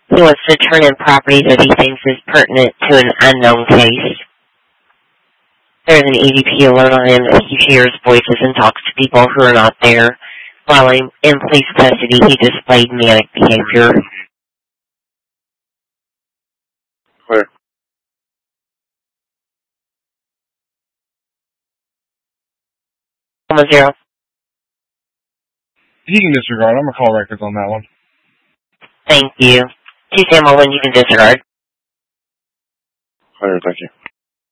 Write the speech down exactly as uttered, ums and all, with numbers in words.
He wants to turn in property that he thinks is pertinent to an unknown case. There's an E D P alert on him that he hears voices and talks to people who are not there. While in police custody, he displayed manic behavior. Clear. One zero. You can disregard. I'm going to call records on that one. Thank you. Two Sam one, you can disregard. Clear, thank you.